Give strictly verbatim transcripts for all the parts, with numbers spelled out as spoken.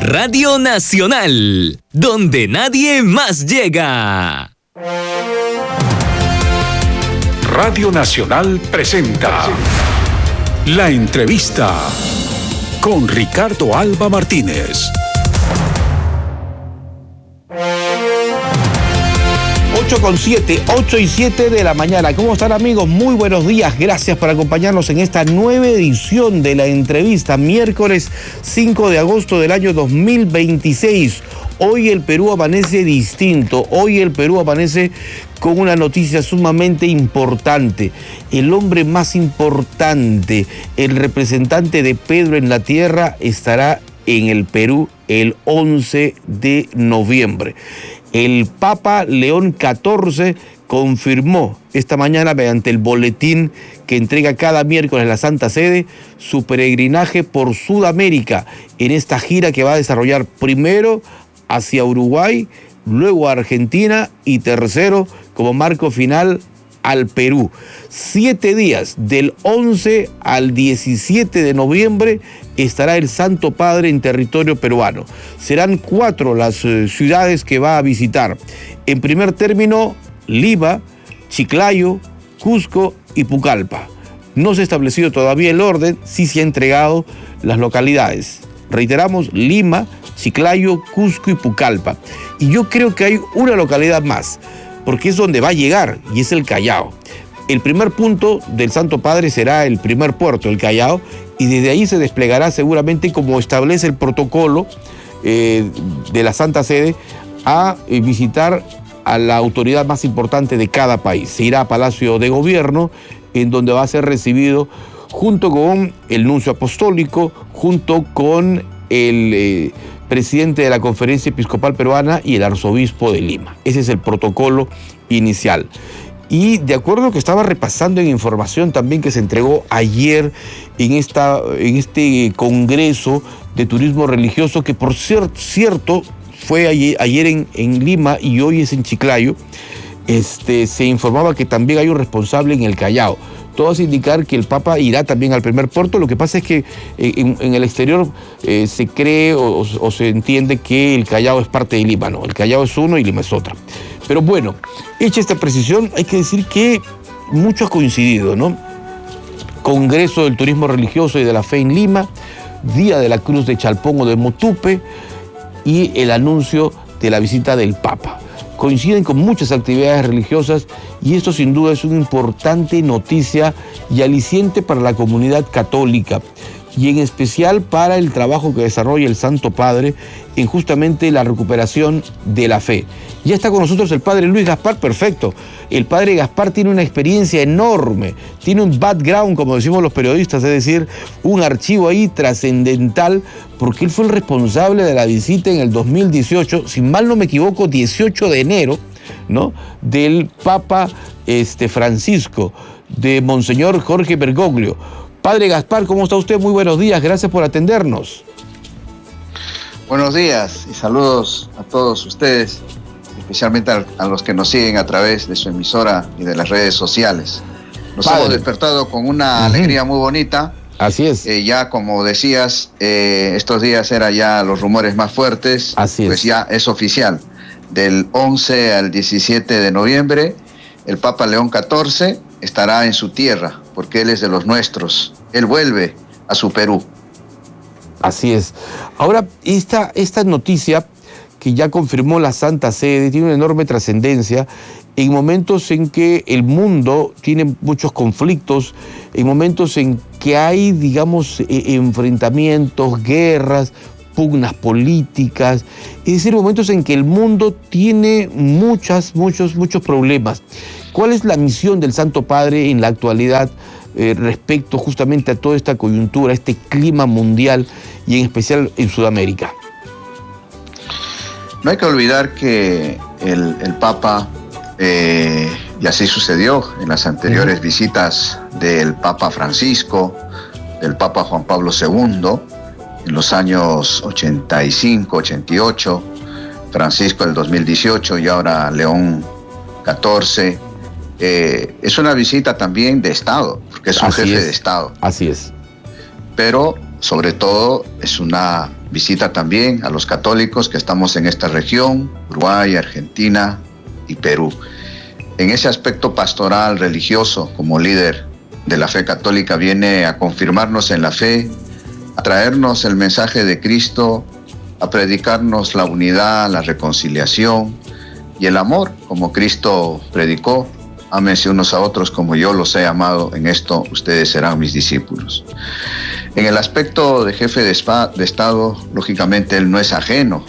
Radio Nacional, donde nadie más llega. Radio Nacional presenta La Entrevista con Ricardo Alba Martínez. ocho con siete, ocho y siete de la mañana. ¿Cómo están, amigos? Muy buenos días. Gracias por acompañarnos en esta nueva edición de La Entrevista, miércoles cinco de agosto del año dos mil veintiséis. Hoy el Perú amanece distinto. Hoy el Perú amanece con una noticia sumamente importante. El hombre más importante, el representante de Pedro en la tierra, estará en el Perú el once de noviembre. El Papa León catorce confirmó esta mañana mediante el boletín que entrega cada miércoles la Santa Sede su peregrinaje por Sudamérica en esta gira que va a desarrollar primero hacia Uruguay, luego a Argentina y tercero como marco final al Perú. Siete días, del once al diecisiete de noviembre, estará el Santo Padre en territorio peruano. Serán cuatro las eh, ciudades que va a visitar. En primer término, Lima, Chiclayo, Cusco y Pucallpa. No se ha establecido todavía el orden, sí se ha entregado las localidades. Reiteramos, Lima, Chiclayo, Cusco y Pucallpa. Y yo creo que hay una localidad más, porque es donde va a llegar, y es el Callao. El primer punto del Santo Padre será el primer puerto, el Callao, y desde ahí se desplegará seguramente, como establece el protocolo eh, de la Santa Sede, a eh, visitar a la autoridad más importante de cada país. Se irá a Palacio de Gobierno, en donde va a ser recibido junto con el nuncio apostólico, junto con el eh, presidente de la Conferencia Episcopal Peruana y el arzobispo de Lima. Ese es el protocolo inicial. Y de acuerdo a lo que estaba repasando en información también que se entregó ayer en, esta, en este Congreso de Turismo Religioso, que por ser, cierto fue ayer, ayer en, en Lima y hoy es en Chiclayo, este, se informaba que también hay un responsable en el Callao. Todo hace indicar que el Papa irá también al primer puerto. Lo que pasa es que en, en el exterior eh, se cree o, o se entiende que el Callao es parte de Lima. No, el Callao es uno y Lima es otra. Pero bueno, hecha esta precisión, hay que decir que mucho ha coincidido, ¿no? Congreso del Turismo Religioso y de la Fe en Lima, Día de la Cruz de Chalpón o de Motupe y el anuncio de la visita del Papa. Coinciden con muchas actividades religiosas y esto sin duda es una importante noticia y aliciente para la comunidad católica y en especial para el trabajo que desarrolla el Santo Padre en justamente la recuperación de la fe. Ya está con nosotros el Padre Luis Gaspar, perfecto. El Padre Gaspar tiene una experiencia enorme, tiene un background, como decimos los periodistas, es decir, un archivo ahí trascendental, porque él fue el responsable de la visita en el dos mil dieciocho, si mal no me equivoco, dieciocho de enero, ¿no?, del Papa este, Francisco, de Monseñor Jorge Bergoglio. Padre Gaspar, ¿cómo está usted? Muy buenos días, gracias por atendernos. Buenos días y saludos a todos ustedes, especialmente a, a los que nos siguen a través de su emisora y de las redes sociales. Nos Padre. hemos despertado con una uh-huh. alegría muy bonita. Así es. Eh, ya como decías, eh, estos días eran ya los rumores más fuertes. Así es. Pues ya es oficial. Del once al diecisiete de noviembre, el Papa León catorce estará en su tierra, porque él es de los nuestros. Él vuelve a su Perú. Así es. Ahora, esta, esta noticia que ya confirmó la Santa Sede tiene una enorme trascendencia en momentos en que el mundo tiene muchos conflictos, en momentos en que hay, digamos, enfrentamientos, guerras, pugnas políticas, es decir, momentos en que el mundo tiene muchas, muchos, muchos problemas. ¿Cuál es la misión del Santo Padre en la actualidad eh, respecto justamente a toda esta coyuntura, este clima mundial y en especial en Sudamérica? No hay que olvidar que el, el Papa, eh, y así sucedió en las anteriores uh-huh. visitas del Papa Francisco, del Papa Juan Pablo segundo, en los años ochenta y cinco, ochenta y ocho, Francisco el dos mil dieciocho y ahora León catorce. Eh, es una visita también de Estado, porque es un Así jefe es. de Estado. Así es. Pero sobre todo es una visita también a los católicos que estamos en esta región, Uruguay, Argentina y Perú. En ese aspecto pastoral, religioso, como líder de la fe católica, viene a confirmarnos en la fe, a traernos el mensaje de Cristo, a predicarnos la unidad, la reconciliación y el amor, como Cristo predicó. Ámense unos a otros como yo los he amado, en esto ustedes serán mis discípulos. En el aspecto de jefe de, spa, de Estado, lógicamente él no es ajeno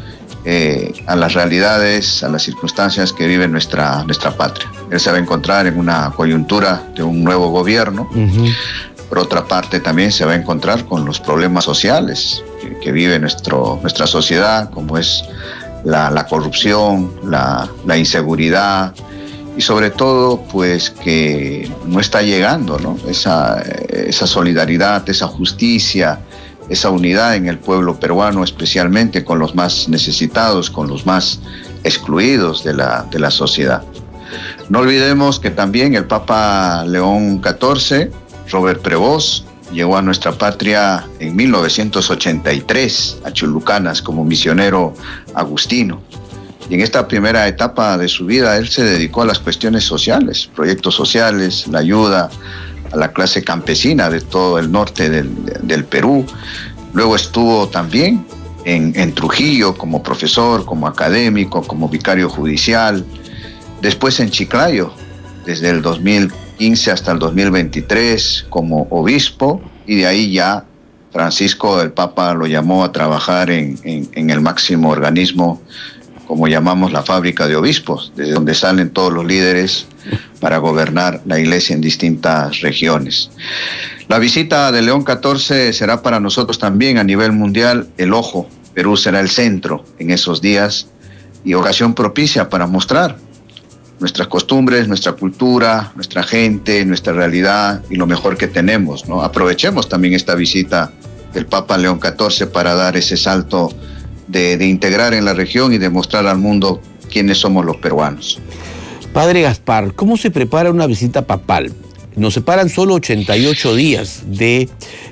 eh, a las realidades, a las circunstancias que vive nuestra, nuestra patria. Él se va a encontrar en una coyuntura de un nuevo gobierno. Uh-huh. Por otra parte, también se va a encontrar con los problemas sociales que, que vive nuestro, nuestra sociedad, como es la, la corrupción, la, la inseguridad, y sobre todo, pues, que no está llegando, ¿no? Esa, esa solidaridad, esa justicia, esa unidad en el pueblo peruano, especialmente con los más necesitados, con los más excluidos de la, de la sociedad. No olvidemos que también el Papa León catorce, Robert Prevost, llegó a nuestra patria en mil novecientos ochenta y tres a Chulucanas como misionero agustino. Y en esta primera etapa de su vida, él se dedicó a las cuestiones sociales, proyectos sociales, la ayuda a la clase campesina de todo el norte del, del Perú. Luego estuvo también en, en Trujillo como profesor, como académico, como vicario judicial. Después en Chiclayo, desde el dos mil quince hasta el dos mil veintitrés como obispo, y de ahí ya Francisco, el Papa, lo llamó a trabajar en, en, en el máximo organismo, como llamamos la fábrica de obispos, desde donde salen todos los líderes para gobernar la iglesia en distintas regiones. La visita de León catorce será para nosotros también a nivel mundial el ojo. Perú será el centro en esos días y ocasión propicia para mostrar nuestras costumbres, nuestra cultura, nuestra gente, nuestra realidad y lo mejor que tenemos, ¿no? Aprovechemos también esta visita del Papa León catorce para dar ese salto de, de integrar en la región y demostrar al mundo quiénes somos los peruanos. Padre Gaspar, ¿cómo se prepara una visita papal? Nos separan solo ochenta y ocho días de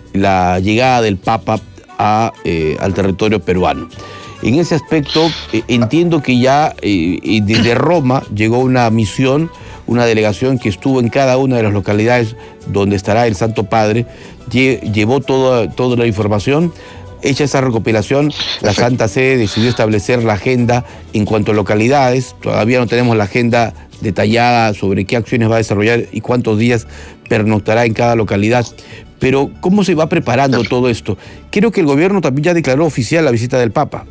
la llegada del Papa a, eh, al territorio peruano. En ese aspecto, eh, entiendo que ya eh, desde Roma llegó una misión, una delegación que estuvo en cada una de las localidades donde estará el Santo Padre, lle llevó toda, toda la información. Hecha esa recopilación, la Santa Sede decidió establecer la agenda en cuanto a localidades. Todavía no tenemos la agenda detallada sobre qué acciones va a desarrollar y cuántos días pernoctará en cada localidad. Pero, ¿cómo se va preparando todo esto? Creo que el gobierno también ya declaró oficial la visita del Papa.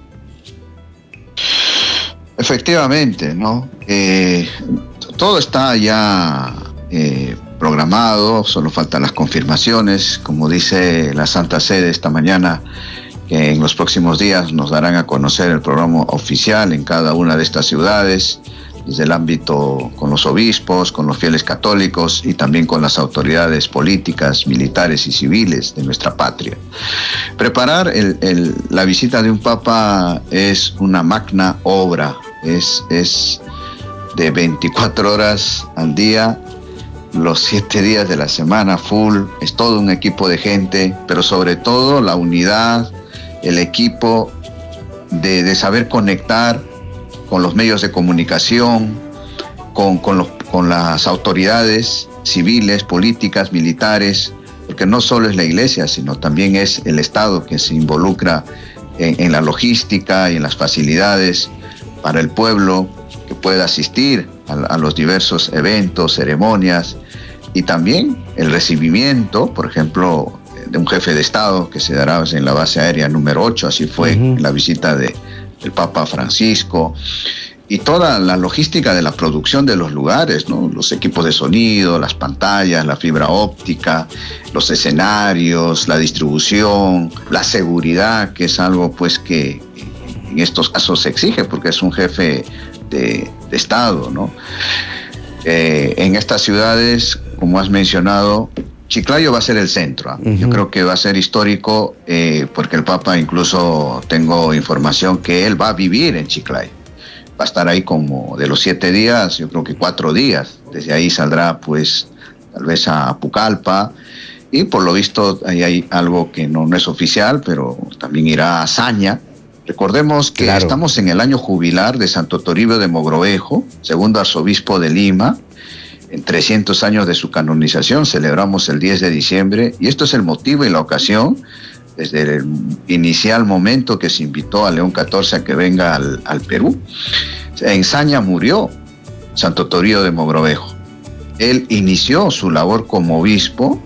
Efectivamente, ¿no? Eh, todo está ya eh, programado, solo faltan las confirmaciones. Como dice la Santa Sede esta mañana, que en los próximos días nos darán a conocer el programa oficial en cada una de estas ciudades, desde el ámbito con los obispos, con los fieles católicos y también con las autoridades políticas, militares y civiles de nuestra patria. Preparar el, el, la visita de un papa es una magna obra, es, es de veinticuatro horas al día, los siete días de la semana full, es todo un equipo de gente, pero sobre todo la unidad, el equipo de, de saber conectar con los medios de comunicación, con, con, los, con las autoridades civiles, políticas, militares, porque no solo es la iglesia, sino también es el Estado que se involucra en, en la logística y en las facilidades para el pueblo que pueda asistir a, a los diversos eventos, ceremonias, y también el recibimiento, por ejemplo, de un jefe de Estado que se dará en la base aérea número ocho, así fue uh-huh. en la visita de el Papa Francisco, y toda la logística de la producción de los lugares, ¿no? Los equipos de sonido, las pantallas, la fibra óptica, los escenarios, la distribución, la seguridad, que es algo pues que en estos casos se exige porque es un jefe de, de Estado, ¿no? Eh, en estas ciudades, como has mencionado, Chiclayo va a ser el centro. ¿eh? Uh-huh. Yo creo que va a ser histórico eh, porque el Papa, incluso tengo información que él va a vivir en Chiclayo. Va a estar ahí como de los siete días, yo creo que cuatro días. Desde ahí saldrá pues tal vez a Pucallpa y por lo visto ahí hay algo que no, no es oficial, pero también irá a Azaña. Recordemos que claro. estamos en el año jubilar de Santo Toribio de Mogrovejo, segundo arzobispo de Lima, en trescientos años de su canonización, celebramos el diez de diciembre, y esto es el motivo y la ocasión, desde el inicial momento que se invitó a León catorce a que venga al, al Perú. En Saña murió Santo Toribio de Mogrovejo. Él inició su labor como obispo,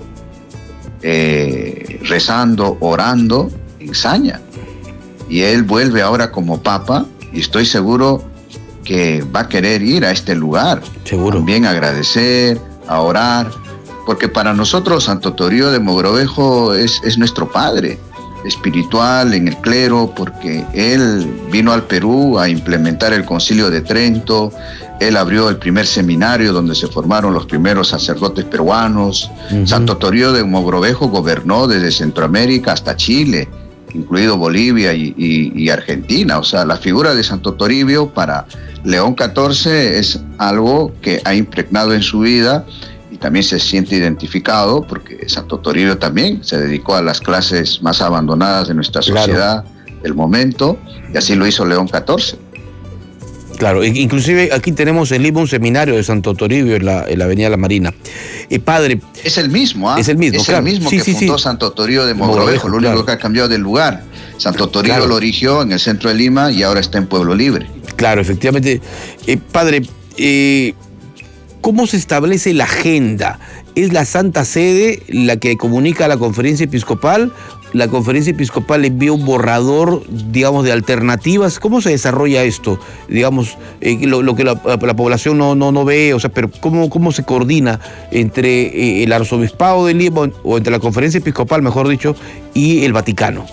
eh, rezando, orando en Saña, y él vuelve ahora como papa, y estoy seguro que va a querer ir a este lugar, seguro. También agradecer, a orar, porque para nosotros Santo Toribio de Mogrovejo es, es nuestro padre espiritual en el clero, porque él vino al Perú a implementar el Concilio de Trento, él abrió el primer seminario donde se formaron los primeros sacerdotes peruanos. Uh-huh. Santo Toribio de Mogrovejo gobernó desde Centroamérica hasta Chile, incluido Bolivia y, y, y Argentina. O sea, la figura de Santo Toribio para León catorce es algo que ha impregnado en su vida y también se siente identificado, porque Santo Toribio también se dedicó a las clases más abandonadas de nuestra sociedad claro. del momento, y así lo hizo León catorce. Claro, inclusive aquí tenemos en Lima un seminario de Santo Toribio en la, en la Avenida La Marina. Eh, padre... Es el mismo, ¿ah? Es el mismo, Es claro. el mismo sí, que sí, fundó sí. Santo Toribio de Mogrovejo, lo único claro. que ha cambiado del lugar. Santo Toribio claro. lo origió en el centro de Lima y ahora está en Pueblo Libre. Claro, efectivamente. Eh, padre, eh, ¿cómo se establece la agenda? ¿Es la Santa Sede la que comunica a la Conferencia Episcopal? ¿La Conferencia Episcopal envía un borrador, digamos, de alternativas? ¿Cómo se desarrolla esto? Digamos, eh, lo, lo que la, la población no, no, no ve, o sea, pero ¿cómo, cómo se coordina entre eh, el Arzobispado de Lima, o entre la Conferencia Episcopal, mejor dicho, y el Vaticano?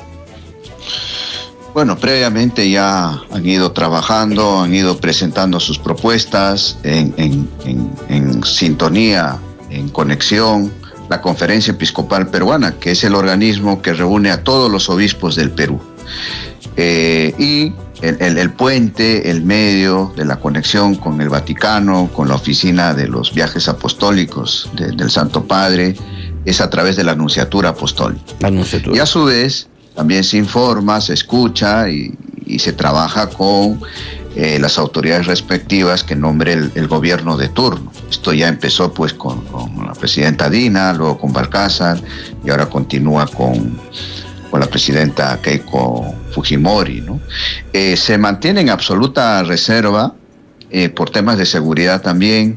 Bueno, previamente ya han ido trabajando, han ido presentando sus propuestas en, en, en, en sintonía, en conexión. La Conferencia Episcopal Peruana, que es el organismo que reúne a todos los obispos del Perú. Eh, y el, el, el puente, el medio de la conexión con el Vaticano, con la oficina de los viajes apostólicos de, del Santo Padre, es a través de la Anunciatura Apostólica. La Anunciatura. Y a su vez, también se informa, se escucha y, y se trabaja con eh, las autoridades respectivas que nombre el, el gobierno de turno. Esto ya empezó pues con, con la presidenta Dina, luego con Balcázar, y ahora continúa con, con la presidenta Keiko Fujimori, ¿no? Eh, se mantiene en absoluta reserva eh, por temas de seguridad también.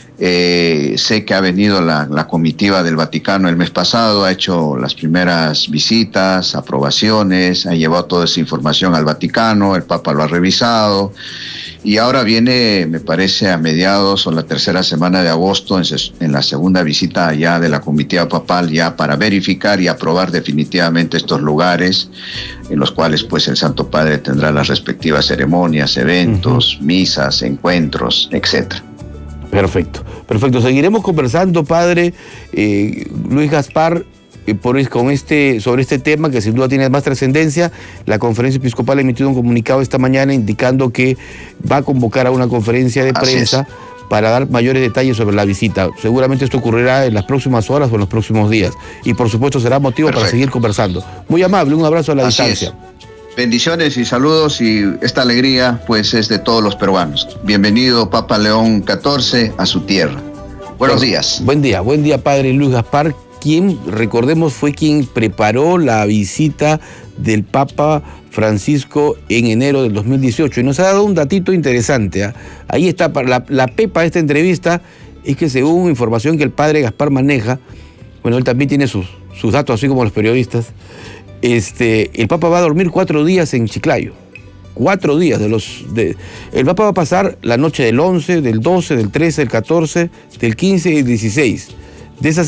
Eh, sé que ha venido la, la comitiva del Vaticano el mes pasado, ha hecho las primeras visitas, aprobaciones, ha llevado toda esa información al Vaticano, el Papa lo ha revisado, y ahora viene, me parece, a mediados o la tercera semana de agosto, en, en la segunda visita ya de la comitiva papal, ya para verificar y aprobar definitivamente estos lugares en los cuales pues el Santo Padre tendrá las respectivas ceremonias, eventos, uh-huh. misas, encuentros, etcétera. Perfecto, perfecto. Seguiremos conversando, padre eh, Luis Gaspar, eh, por, con este, sobre este tema que sin duda tiene más trascendencia. La Conferencia Episcopal ha emitido un comunicado esta mañana indicando que va a convocar a una conferencia de prensa para dar mayores detalles sobre la visita. Seguramente esto ocurrirá en las próximas horas o en los próximos días. Y por supuesto será motivo Perfecto. Para seguir conversando. Muy amable, un abrazo a la Así distancia. Es. Bendiciones y saludos, y esta alegría pues es de todos los peruanos. Bienvenido Papa León catorce a su tierra. Buenos bueno, días. Buen día, buen día padre Luis Gaspar, quien, recordemos, fue quien preparó la visita del Papa Francisco en enero del dos mil dieciocho, y nos ha dado un datito interesante. ¿eh? Ahí está, la, la pepa de esta entrevista es que, según información que el padre Gaspar maneja, bueno, él también tiene sus, sus datos, así como los periodistas. Este, el Papa va a dormir cuatro días en Chiclayo. Cuatro días de los... De, el Papa va a pasar la noche del once, del doce, del trece, del catorce, del quince y del dieciséis. De esas